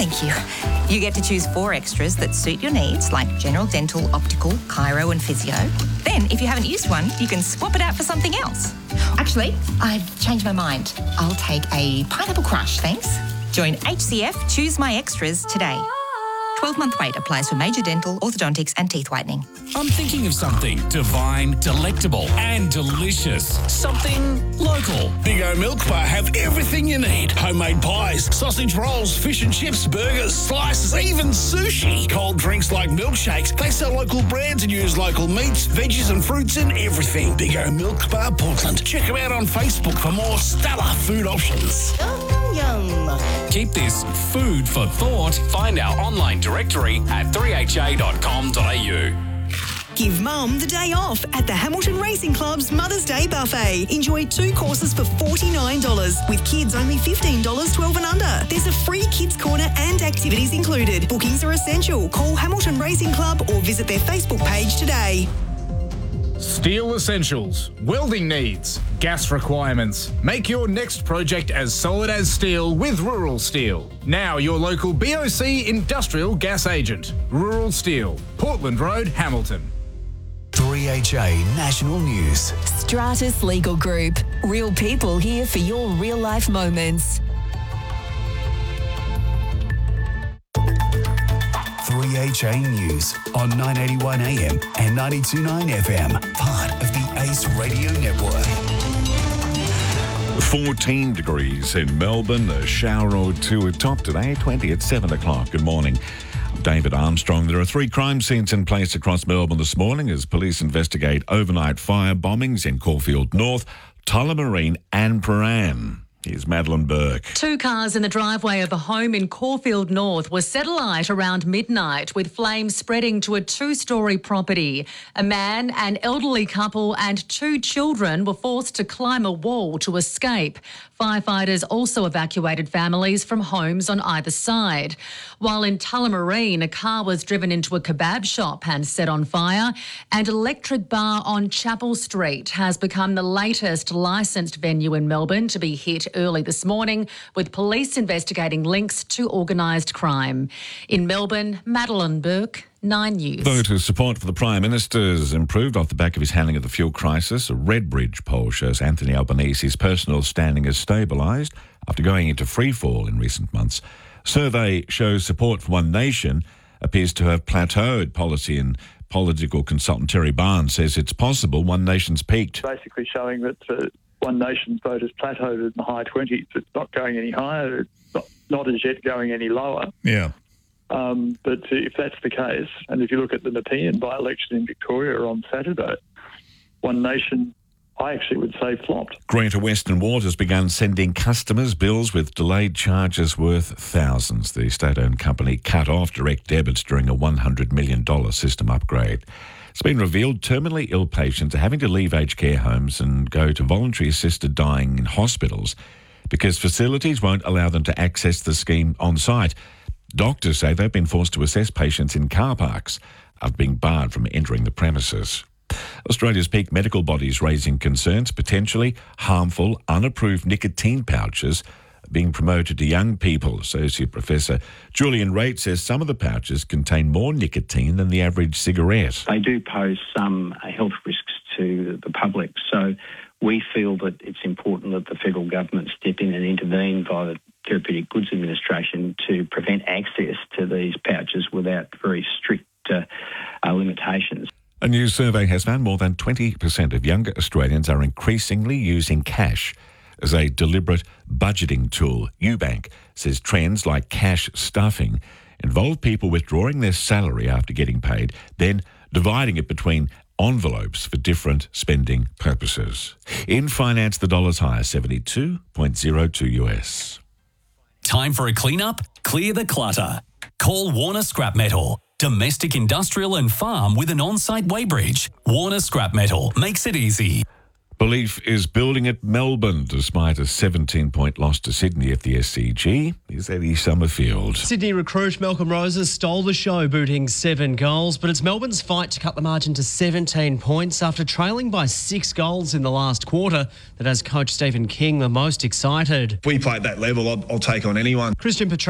Thank you. You get to choose 4 extras that suit your needs, like general dental, optical, chiro and physio. Then, if you haven't used one, you can swap it out for something else. Actually, I've changed my mind. I'll take a pineapple crush, thanks. Join HCF Choose My Extras today. 12-month wait applies for major dental, orthodontics and teeth whitening. I'm thinking of something divine, delectable and delicious. Something local. Big O Milk Bar have everything you need. Homemade pies, sausage rolls, fish and chips, burgers, slices, even sushi. Cold drinks like milkshakes. They sell local brands and use local meats, veggies and fruits in everything. Big O Milk Bar Portland. Check them out on Facebook for more stellar food options. Yum. Keep this food for thought. Find our online directory at 3ha.com.au. Give Mum the day off at the Hamilton Racing Club's Mother's Day Buffet. Enjoy 2 courses for $49. With kids only $15, 12 and under. There's a free kids corner and activities included. Bookings are essential. Call Hamilton Racing Club or visit their Facebook page today. Steel essentials, welding needs, gas requirements. Make your next project as solid as steel with Rural Steel. Now your local BOC industrial gas agent. Rural Steel, Portland Road, Hamilton. 3HA National News. Stratus Legal Group. Real people here for your real life moments. 3HA News on 981 AM and 92.9 FM. Part of the ACE Radio Network. 14 degrees in Melbourne, a shower or two at top today, 20 at 7 o'clock. Good morning. I'm David Armstrong. There are 3 crime scenes in place across Melbourne this morning as police investigate overnight fire bombings in Caulfield North, Tullamarine and Prahran. Here's Madeline Burke. 2 cars in the driveway of a home in Caulfield North were set alight around midnight, with flames spreading to a 2-storey property. A man, an elderly couple and 2 children were forced to climb a wall to escape. Firefighters also evacuated families from homes on either side. While in Tullamarine, a car was driven into a kebab shop and set on fire. And Electric Bar on Chapel Street has become the latest licensed venue in Melbourne to be hit early this morning, with police investigating links to organised crime. In Melbourne, Madeline Burke, 9 News. Voter support for the Prime Minister's improved off the back of his handling of the fuel crisis. A Redbridge poll shows Anthony Albanese's personal standing has stabilised after going into freefall in recent months. Survey shows support for One Nation appears to have plateaued. Policy and political consultant Terry Barnes says it's possible One Nation's peaked. Basically showing that One Nation's vote has plateaued in the high 20s. It's not going any higher. It's not as yet going any lower. Yeah. But if that's the case, and if you look at the Nepean by-election in Victoria on Saturday, One Nation, I actually would say, flopped. Greater Western Waters began sending customers bills with delayed charges worth thousands. The state-owned company cut off direct debits during a $100 million system upgrade. It's been revealed terminally ill patients are having to leave aged care homes and go to voluntary assisted dying in hospitals because facilities won't allow them to access the scheme on site. Doctors say they've been forced to assess patients in car parks after being barred from entering the premises. Australia's peak medical bodies raising concerns potentially harmful, unapproved nicotine pouches being promoted to young people. Associate Professor Julian Raitt says some of the pouches contain more nicotine than the average cigarette. They do pose some health risks to the public, so we feel that it's important that the federal government step in and intervene via the Therapeutic Goods Administration to prevent access to these pouches without very strict limitations. A new survey has found more than 20% of younger Australians are increasingly using cash as a deliberate budgeting tool. Ubank says trends like cash stuffing involve people withdrawing their salary after getting paid, then dividing it between envelopes for different spending purposes. In finance, the dollar's higher, 72.02 US. Time for a clean-up? Clear the clutter. Call Warner Scrap Metal. Domestic, industrial and farm with an on-site weighbridge. Warner Scrap Metal makes it easy. Belief is building at Melbourne despite a 17-point loss to Sydney at the SCG. Here's Eddie Summerfield. Sydney recruit Malcolm Roses stole the show, booting 7 goals, but it's Melbourne's fight to cut the margin to 17 points after trailing by 6 goals in the last quarter that has coach Stephen King the most excited. If we play at that level, I'll take on anyone. Christian Petrarca